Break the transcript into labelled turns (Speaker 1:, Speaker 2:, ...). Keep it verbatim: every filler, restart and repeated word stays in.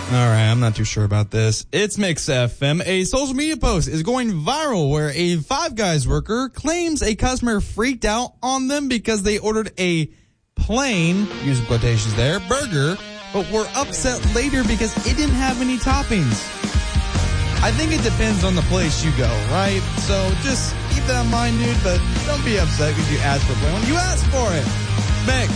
Speaker 1: All right, I'm not too sure about this. It's Mix F M. A social media post is going viral where a Five Guys worker claims a customer freaked out on them because they ordered a plain, using quotations there, burger, but were upset later because it didn't have any toppings. I think it depends on the place you go, right? So just keep that in mind, dude, but don't be upset because you asked for a plain one. You asked for it. Mix.